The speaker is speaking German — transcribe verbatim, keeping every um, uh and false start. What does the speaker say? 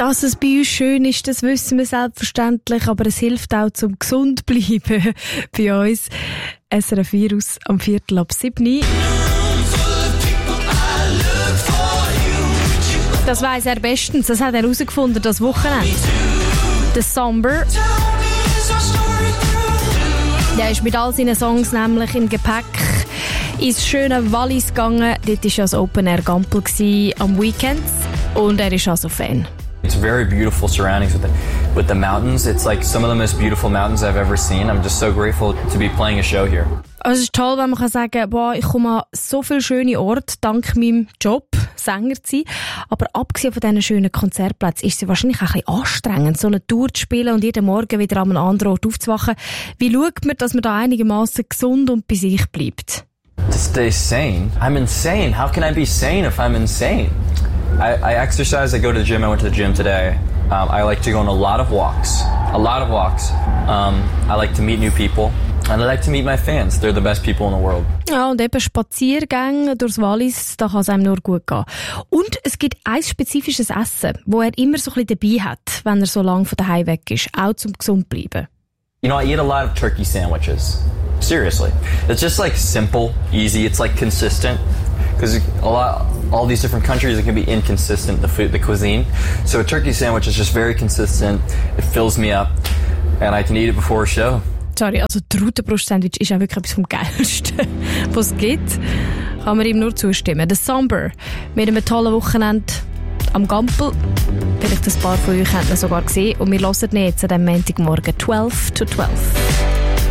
Dass es bei uns schön ist, das wissen wir selbstverständlich, aber es hilft auch zum gesund zu bleiben bei uns. S R F Virus am Viertel ab sieben. Das weiss er bestens, das hat er herausgefunden, das Wochenende. Der Somber. Der ist mit all seinen Songs nämlich im Gepäck ins schöne Wallis gegangen. Dort war ja das Open Air Gampel am Weekend und er ist also Fan. It's very beautiful surroundings with the, with the mountains. It's like some of the most beautiful mountains I've ever seen. I'm just so grateful to be playing a show here. Also es ist toll, wenn man kann sagen, boah, ich komme an so viele schöne Orte dank meinem Job, Sänger zu sein. Aber abgesehen von diesen schönen Konzertplätzen ist es wahrscheinlich auch ein bisschen anstrengend, so eine Tour zu spielen und jeden Morgen wieder an einem anderen Ort aufzuwachen. Wie schaut man, dass man da einigermaßen gesund und bei sich bleibt? To stay sane? I'm insane. How can I be sane if I'm insane? I, I exercise, I go to the gym. I went to the gym today. Um, I like to go on a lot of walks. A lot of walks. Um, I like to meet new people. And I like to meet my fans. They're the best people in the world. Ja, und eben Spaziergänge durchs Wallis, da kann es einem nur gut gehen. Und es gibt ein spezifisches Essen, wo er immer so ein bisschen dabei hat, wenn er so lange von daheim weg ist, auch zum gesund bleiben. You know, I eat a lot of turkey sandwiches. Seriously. It's just like simple, easy. It's like consistent. Because a lot, all these different countries, it can be inconsistent, the food, the cuisine. So a turkey sandwich is just very consistent. It fills me up. And I can eat it before a show. Sorry, also die Rutenbrust-Sandwich ist auch wirklich etwas vom Geilsten, was es gibt. Kann man ihm nur zustimmen. Der Somber mit einem tollen Wochenende am Gampel. Vielleicht ein paar von euch haben ihn sogar gesehen. Und wir hören ihn jetzt an diesem Montagmorgen zwölf to zwölf.